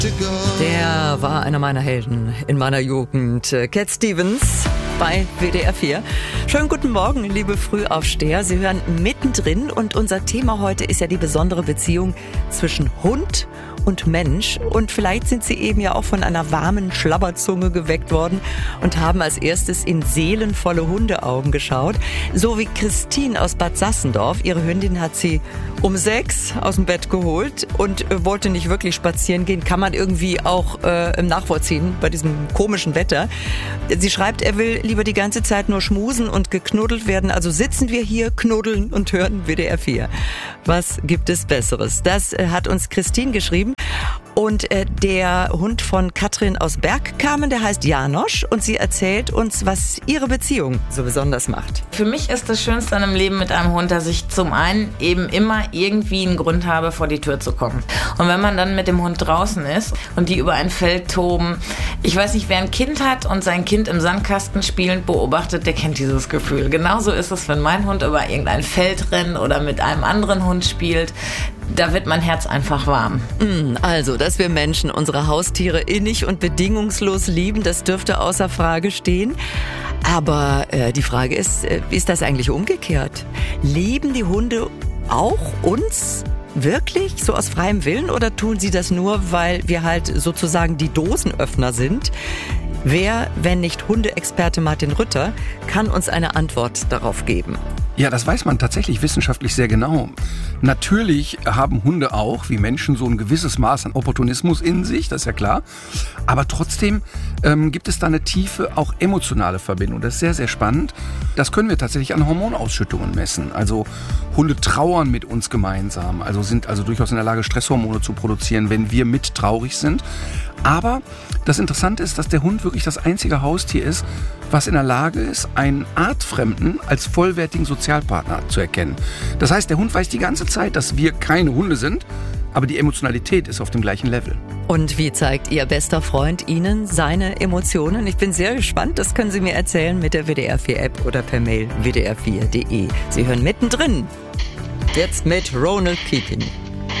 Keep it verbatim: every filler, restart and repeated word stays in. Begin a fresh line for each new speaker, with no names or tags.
Der war einer meiner Helden in meiner Jugend. Cat Stevens bei W D R vier. Schönen guten Morgen, liebe Frühaufsteher. Sie hören mittendrin und unser Thema heute ist ja die besondere Beziehung zwischen Hund und Mensch. Und vielleicht sind Sie eben ja auch von einer warmen Schlabberzunge geweckt worden und haben als erstes in seelenvolle Hundeaugen geschaut. So wie Christine aus Bad Sassendorf. Ihre Hündin hat sie um sechs aus dem Bett geholt und äh, wollte nicht wirklich spazieren gehen. Kann man irgendwie auch äh, nachvollziehen bei diesem komischen Wetter. Sie schreibt, er will lieber die ganze Zeit nur schmusen und geknuddelt werden. Also sitzen wir hier, knuddeln und hören W D R vier. Was gibt es Besseres? Das äh, hat uns Christine geschrieben. Und äh, der Hund von Katrin aus Bergkamen, der heißt Janosch und sie erzählt uns, was ihre Beziehung so besonders macht.
Für mich ist das Schönste an einem Leben mit einem Hund, dass ich zum einen eben immer irgendwie einen Grund habe, vor die Tür zu kommen. Und wenn man dann mit dem Hund draußen ist und die über ein Feld toben, ich weiß nicht, wer ein Kind hat und sein Kind im Sandkasten spielend beobachtet, der kennt dieses Gefühl. Genauso ist es, wenn mein Hund über irgendein Feld rennt oder mit einem anderen Hund spielt. Da wird mein Herz einfach warm.
Also, dass wir Menschen unsere Haustiere innig und bedingungslos lieben, das dürfte außer Frage stehen. Aber äh, die Frage ist, äh, ist das eigentlich umgekehrt? Lieben die Hunde auch uns wirklich so aus freiem Willen oder tun sie das nur, weil wir halt sozusagen die Dosenöffner sind? Wer, wenn nicht Hundeexperte Martin Rütter, kann uns eine Antwort darauf geben?
Ja, das weiß man tatsächlich wissenschaftlich sehr genau. Natürlich haben Hunde auch, wie Menschen, so ein gewisses Maß an Opportunismus in sich, das ist ja klar. Aber trotzdem ähm, gibt es da eine tiefe, auch emotionale Verbindung. Das ist sehr, sehr spannend. Das können wir tatsächlich an Hormonausschüttungen messen. Also Hunde trauern mit uns gemeinsam, also sind also durchaus in der Lage, Stresshormone zu produzieren, wenn wir mit traurig sind. Aber das Interessante ist, dass der Hund wirklich das einzige Haustier ist, was in der Lage ist, einen Artfremden als vollwertigen Sozialpartner zu erkennen. Das heißt, der Hund weiß die ganze Zeit, dass wir keine Hunde sind, aber die Emotionalität ist auf dem gleichen Level.
Und wie zeigt Ihr bester Freund Ihnen seine Emotionen? Ich bin sehr gespannt, das können Sie mir erzählen mit der W D R vier App oder per Mail w d r vier punkt d e. Sie hören mittendrin, jetzt mit Ronald Keating.